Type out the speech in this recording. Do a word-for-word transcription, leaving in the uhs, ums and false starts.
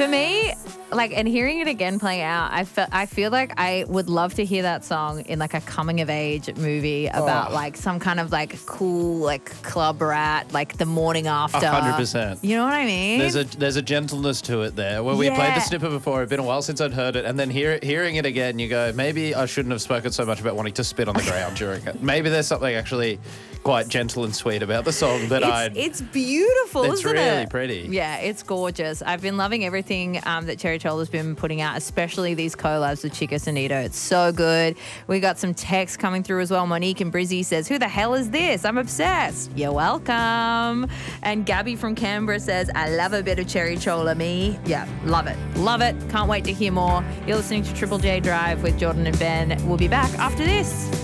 For me, like, and hearing it again playing out, I feel, I feel like I would love to hear that song in like a coming of age movie about Oh. like some kind of like cool like club rat, like the morning after. A hundred percent. You know what I mean? There's a there's a gentleness to it there. When we played Yeah. the snippet before, it's been a while since I'd heard it, and then hear, hearing it again, you go, maybe I shouldn't have spoken so much about wanting to spit on the ground during it. Maybe there's something actually quite gentle and sweet about the song that I. It's, it's beautiful, It's isn't really it? pretty. Yeah, it's gorgeous. I've been loving everything um, that Cherry Chola's been putting out, especially these collabs with Chica Sonito. It's so good. We got some text coming through as well. Monique in Brizzy says, who the hell is this? I'm obsessed. You're welcome. And Gabby from Canberra says, I love a bit of Cherry Chola, me. Yeah, love it. Love it. Can't wait to hear more. You're listening to Triple J Drive with Jordan and Ben. We'll be back after this.